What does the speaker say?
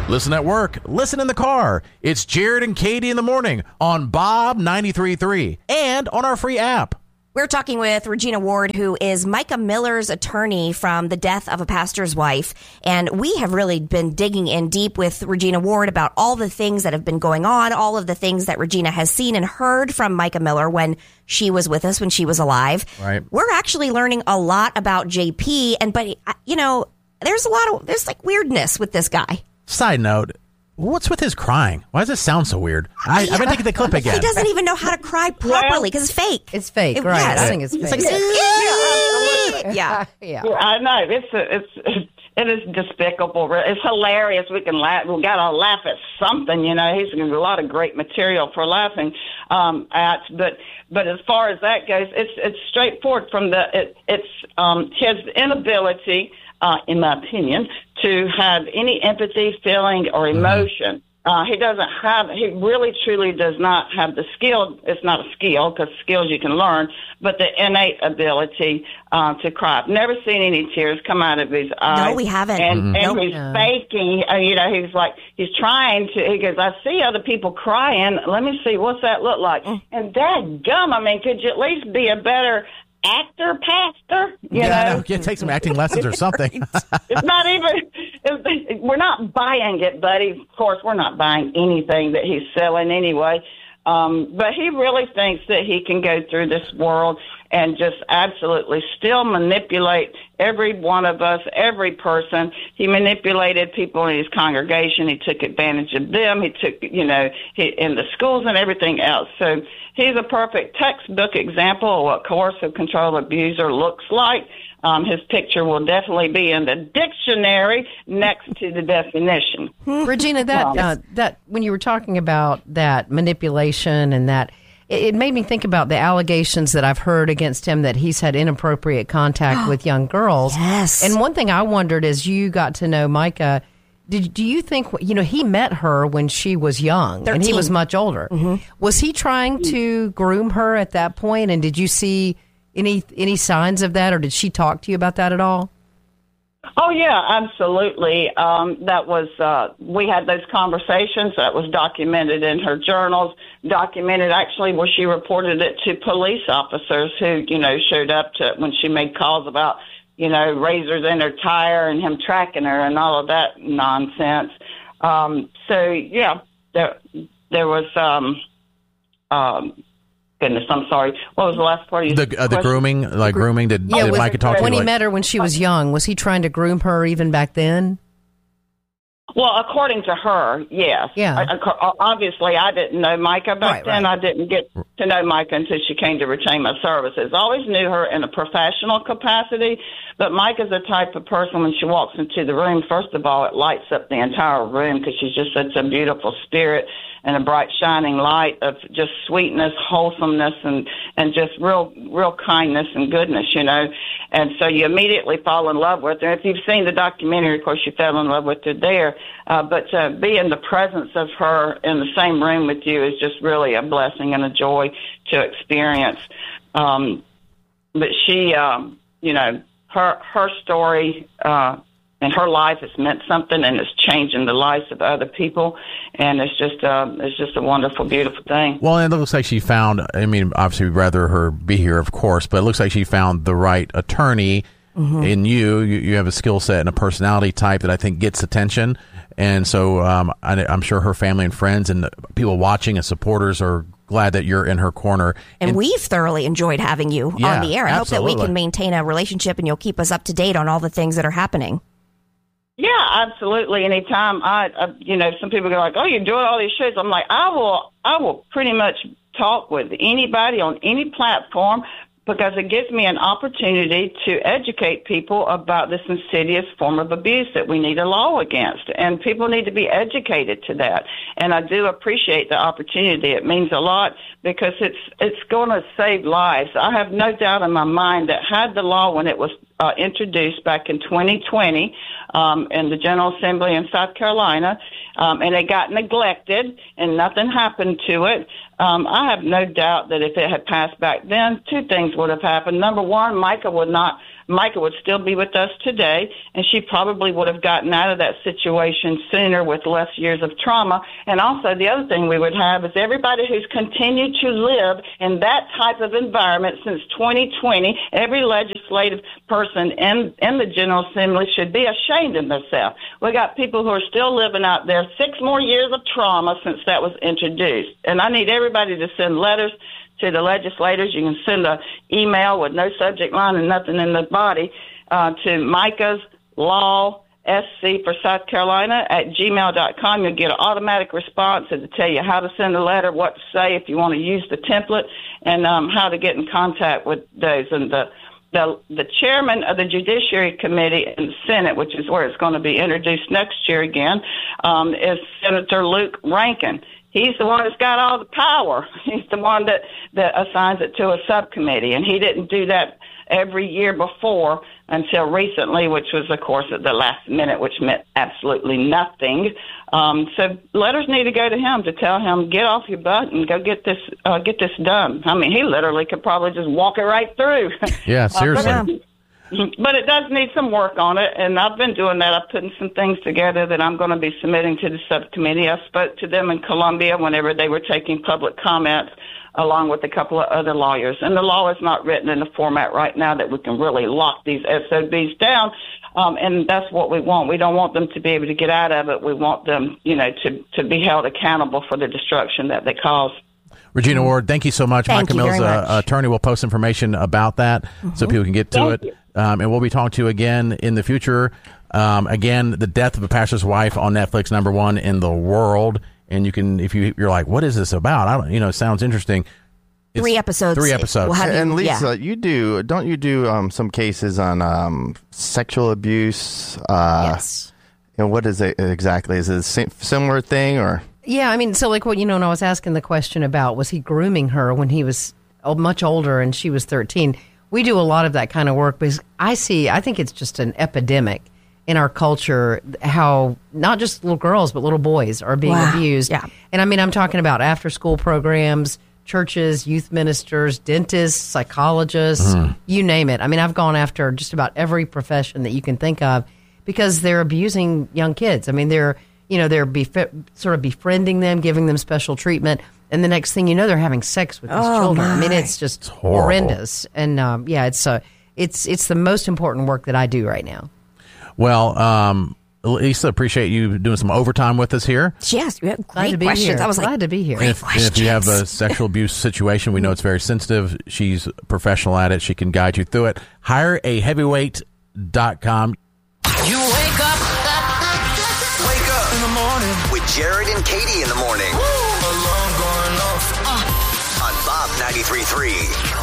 Listen at work. Listen in the car. It's Jared and Katie in the morning on Bob 93.3 and on our free app. We're talking with Regina Ward, who is Micah Miller's attorney from the death of a pastor's wife. And we have really been digging in deep with Regina Ward about all the things that have been going on, all of the things that Regina has seen and heard from Micah Miller when she was with us, when she was alive. Right. We're actually learning a lot about JP. But there's there's like weirdness with this guy. Side note, what's with his crying? Why does it sound so weird? I've been taking the clip again. He doesn't even know how to cry properly because it's fake. It's fake, right? Yes. I think it's fake. Yeah. I know. It is despicable. It's hilarious. We can laugh. We got to laugh at something. He's got a lot of great material for laughing at. But as far as that goes, it's straightforward from it's his inability, in my opinion, to have any empathy, feeling, or emotion. He really, truly does not have the skill. It's not a skill because skills you can learn, but the innate ability to cry. I've never seen any tears come out of his eyes. No, we haven't. And he's faking, he's trying to, he goes, I see other people crying. Let me see, what's that look like? And dadgum, could you at least be a better actor, pastor? You know? Take some acting lessons or something. It's not even, we're not buying it, buddy. Of course, we're not buying anything that he's selling anyway. But he really thinks that he can go through this world and just absolutely still manipulate every one of us, every person. He manipulated people in his congregation. He took advantage of them. He took, in the schools and everything else. So he's a perfect textbook example of what coercive control abuser looks like. His picture will definitely be in the dictionary next to the definition. Regina, that when you were talking about that manipulation and that, it made me think about the allegations that I've heard against him that he's had inappropriate contact with young girls. Yes. And one thing I wondered as you got to know Micah, do you think, he met her when she was young 13. And he was much older. Mm-hmm. Was he trying to groom her at that point? And did you see any signs of that, or did she talk to you about that at all? Oh, yeah, absolutely. That was, we had those conversations. That was documented in her journals, documented actually where she reported it to police officers who, showed up to when she made calls about, razors in her tire and him tracking her and all of that nonsense. So, yeah, there was, goodness, I'm sorry. What was the last part of your question? The grooming, grooming. Did Micah talk to you? When he met her when she was young, was he trying to groom her even back then? Well, according to her, yes. Yeah. Obviously, I didn't know Micah back then. Right. I didn't get to know Micah until she came to retain my services. I always knew her in a professional capacity, but Micah's the type of person when she walks into the room, first of all, it lights up the entire room because she's just such a beautiful spirit and a bright shining light of just sweetness, wholesomeness, and just real kindness and goodness, And so you immediately fall in love with her. If you've seen the documentary, of course, you fell in love with her there. But to be in the presence of her in the same room with you is just really a blessing and a joy to experience. But she, her story and her life has meant something, and it's changing the lives of other people, and it's just a wonderful, beautiful thing. Well, and it looks like she found, obviously we'd rather her be here, of course, but it looks like she found the right attorney in you. You have a skill set and a personality type that I think gets attention, and so I'm sure her family and friends and people watching and supporters are glad that you're in her corner. And we've thoroughly enjoyed having you on the air. I hope that we can maintain a relationship and you'll keep us up to date on all the things that are happening. Yeah, absolutely. Anytime some people go like, "Oh, you're doing all these shows." I'm like, I will pretty much talk with anybody on any platform because it gives me an opportunity to educate people about this insidious form of abuse that we need a law against. And people need to be educated to that. And I do appreciate the opportunity. It means a lot because it's going to save lives. I have no doubt in my mind that had the law, when it was introduced back in 2020 in the General Assembly in South Carolina, and it got neglected and nothing happened to it, I have no doubt that if it had passed back then, two things would have happened. Number one, Micah would not Micah would still be with us today, and she probably would have gotten out of that situation sooner with less years of trauma. And also the other thing we would have is everybody who's continued to live in that type of environment since 2020, every legislative person in the General Assembly should be ashamed of themselves. We got people who are still living out there 6 more years of trauma since that was introduced. And I need everybody to send letters to the legislators. You can send an email with no subject line and nothing in the body to Micah's Law SC for South Carolina at gmail.com. You'll get an automatic response to tell you how to send a letter, what to say if you want to use the template, and how to get in contact with those. And the chairman of the Judiciary Committee in the Senate, which is where it's going to be introduced next year again, is Senator Luke Rankin. He's the one that's got all the power. He's the one that assigns it to a subcommittee, and he didn't do that every year before until recently, which was, of course, at the last minute, which meant absolutely nothing. So letters need to go to him to tell him, get off your butt and go get this done. I mean, he literally could probably just walk it right through. Yeah, seriously. But it does need some work on it, and I've been doing that. I've putting some things together that I'm going to be submitting to the subcommittee. I spoke to them in Columbia whenever they were taking public comments, along with a couple of other lawyers. And the law is not written in a format right now that we can really lock these SOBs down, and that's what we want. We don't want them to be able to get out of it. We want them, to be held accountable for the destruction that they cause. Regina Ward, thank you so much. Micah Mills, attorney, will post information about that so people can get to it. And we'll be talking to you again in the future. Again, The Death of a Pastor's Wife on Netflix, #1 in the world. And you can, if you're like, what is this about? It sounds interesting. It's 3 episodes. 3 episodes. And Lisa, don't you do some cases on sexual abuse? Yes. And what is it exactly? Is it a similar thing or? Yeah, I mean, so like what, when I was asking the question about, was he grooming her when he was much older and she was 13? We do a lot of that kind of work because I think it's just an epidemic in our culture, how not just little girls, but little boys are being abused. Yeah. And I mean, I'm talking about after school programs, churches, youth ministers, dentists, psychologists, you name it. I mean, I've gone after just about every profession that you can think of because they're abusing young kids. I mean, they're sort of befriending them, giving them special treatment. And the next thing you know, they're having sex with these children. I mean, it's just horrendous. And it's the most important work that I do right now. Well, Lisa, appreciate you doing some overtime with us here. Yes, you have great questions. I was glad to be here. And if you have a sexual abuse situation, we know it's very sensitive. She's professional at it. She can guide you through it. HireAHeavyweight.com. You wake up in the morning with Jared and Katie in the morning. Alarm going off on Bob 93.3.